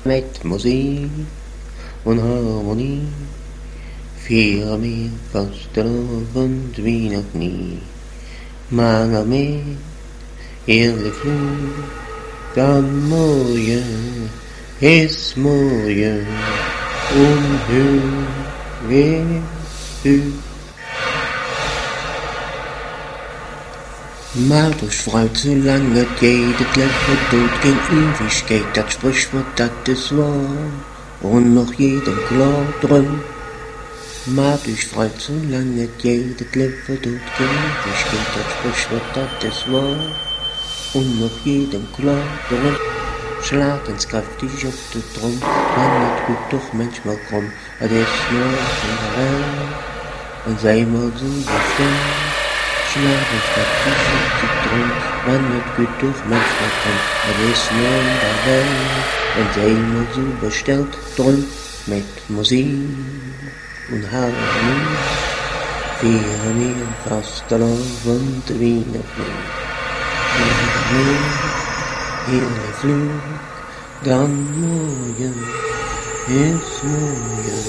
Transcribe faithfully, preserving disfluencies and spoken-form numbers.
Met muziek en harmonie vieren wir vastelavond wie nog nie. Maar meer eerlijk vloed, dan morgen is morgen onheus weer u. Maar dus fruit, zolang het geht, het leven doet geen Ewigkeit, dat Sprichwort, dat is waar, und noch jedem klar drum. Maar dus fruit, zolang het geht, het leven doet geen Ewigkeit, dat Sprichwort, dat is waar, und noch jedem klar drum. Slaat eens krachtig op de trom, maar het goed toch manchmal krom, het is nog in de welt, en zij maar zo bestemd. Slaat eens krachtig op de trom, maar het goed toch manchmal krom, het is nog in de welt, en zij maar zo besteld, drum met muziek en harmonie, vieren wir vastelavond wie nog nie. Heerlijk vloed, dan morgen is morgen.